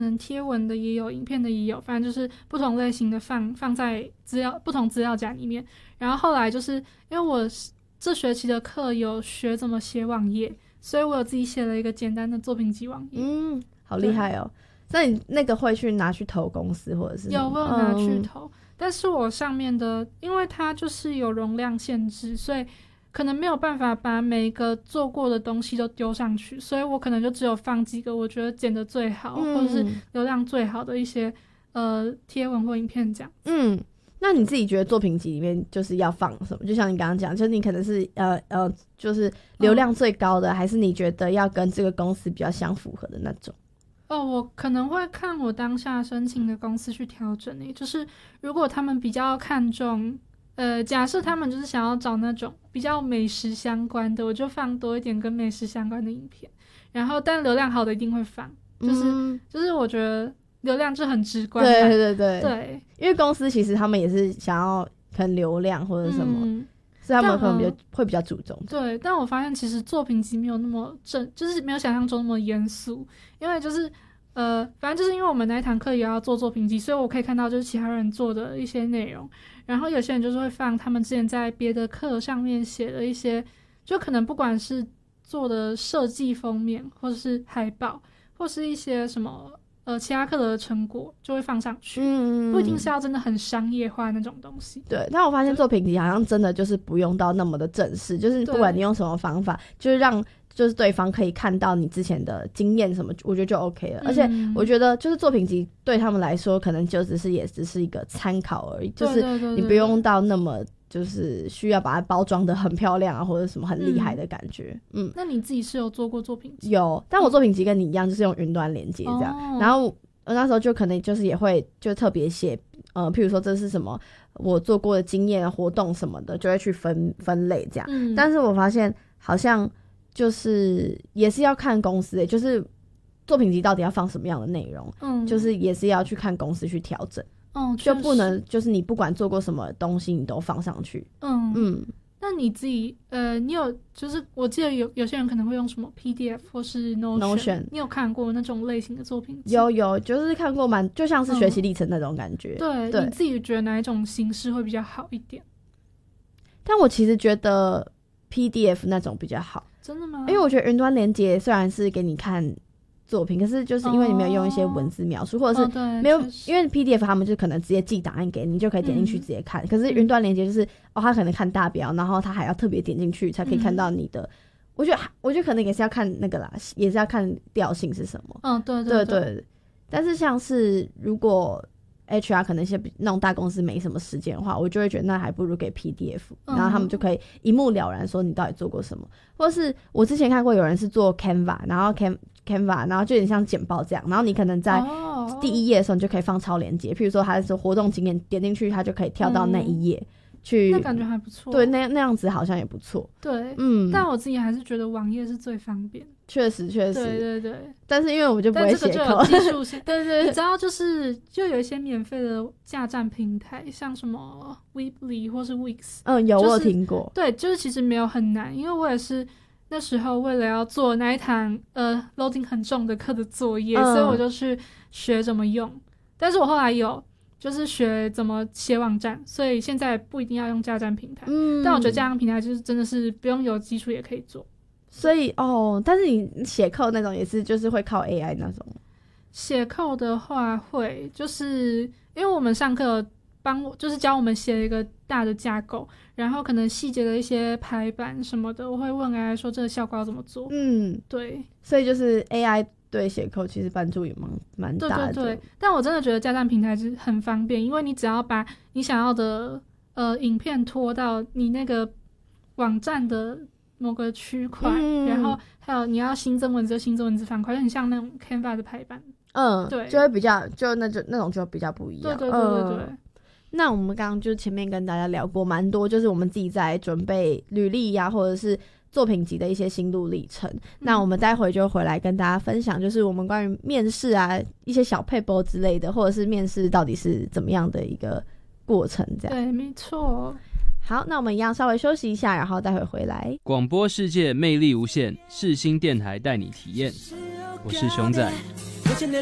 贴文的也有，影片的也有，反正就是不同类型的放在不同资料夹里面。然后后来就是因为我这学期的课有学怎么写网页，所以我有自己写了一个简单的作品集网页。 好厉害哦！那你那个会去拿去投公司或者是有，我有拿去投，但是我上面的因为它就是有容量限制，所以可能没有办法把每一个做过的东西都丢上去，所以我可能就只有放几个我觉得剪得最好，或者是流量最好的一些贴文或影片这样。 那你自己觉得作品集里面就是要放什么？就像你刚刚讲，就是你可能是就是流量最高的，还是你觉得要跟这个公司比较相符合的那种？ 我可能会看我当下申请的公司去调整就是如果他们比较看重假设他们就是想要找那种比较美食相关的，我就放多一点跟美食相关的影片，然后但流量好的一定会放，就是我觉得流量就很直观。对， 因为公司其实他们也是想要可能流量或者什么，所以他们可能会比较注重。 对，但我发现其实作品集没有那么就是没有想象中那么严肃，因为就是反正就是因为我们那一堂课也要做作品集，所以我可以看到就是其他人做的一些内容，然后有些人就是会放他们之前在别的课上面写的一些，就可能不管是做的设计封面或者是海报或是一些什么其他课的成果就会放上去，不一定是要真的很商业化那种东西。 对，但我发现作品集好像真的就是不用到那么的正式，就是不管你用什么方法，就是让就是对方可以看到你之前的经验什么，我觉得就 OK 了。而且我觉得就是作品集对他们来说可能就也只是一个参考而已，就是你不用到那么就是需要把它包装的很漂亮啊，或者什么很厉害的感觉。 那你自己是有做过作品集？ 有，但我作品集跟你一样就是用云端连接这样，然后我那时候就可能就是也会就特别写譬如说这是什么我做过的经验活动什么的，就会去分类这样。但是我发现好像就是也是要看公司就是作品集到底要放什么样的内容，就是也是要去看公司去调整。就不能就是你不管做过什么东西你都放上去。 那你自己你有就是我记得有些人可能会用什么 PDF 或是 Notion， 你有看过那种类型的作品集？ 有，就是看过就像是学习历程那种感觉。 对，你自己觉得哪一种形式会比较好一点？ 但我其实觉得 PDF 那种比较好。 真的吗？ 因为我觉得云端连结虽然是给你看作品，可是就是因为你没有用一些文字描述，或者是没有，因为 PDF 他们就可能直接寄档案给你，就可以点进去直接看。可是云端连结就是他可能看大标，然后他还要特别点进去才可以看到你的。我觉得可能也是要看那个啦，也是要看调性是什么。对。但是像是如果 HR 可能一些那种大公司没什么时间的话，我就会觉得那还不如给 PDF，然后他们就可以一目了然说你到底做过什么。或是我之前看过有人是做 Canva， 然后 Canva 然后就有点像简报这样，然后你可能在第一页的时候你就可以放超连结，譬如说他是活动经验，点进去他就可以跳到那一页去， 那感觉还不错。 对，那样子好像也不错。 对，但我自己还是觉得网页是最方便。 确实对。 但是因为我就不会写扣， 技术性。对，你知道就有一些免费的架站平台，像什么 Weebly 或是 Wix。 有，我有听过。 对，就是其实没有很难，因为我也是那时候为了要做那一堂loading 很重的课的作业，所以我就去学怎么用。但是我后来有就是学怎么写网站，所以现在不一定要用架站平台。但我觉得架站平台就是真的是不用有基础也可以做。 所以但是你写code那种也是就是会靠 AI 那种。 写code的话会，就是因为我们上课就是教我们写一个大的架构，然后可能细节的一些排版什么的，我会问 AI 说这个效果要怎么做。对， 所以就是 AI 对写code其实帮助也蛮大的。 对，但我真的觉得架站平台是很方便，因为你只要把你想要的影片拖到你那个网站的某个区块，然后还有你要新增文字方块，就很像那种 Canva 的排版。对， 就会比较那种就比较不一样。 对。 那我们刚刚就前面跟大家聊过蛮多，就是我们自己在准备履历呀，或者是作品集的一些心路历程。那我们待会就回来跟大家分享，就是我们关于面试啊一些小撇步之类的，或者是面试到底是怎么样的一个过程这样。 对，没错。 好，那我们一样稍微休息一下，然后待会回来。 广播世界魅力无限，世新电台带你体验。我是熊仔。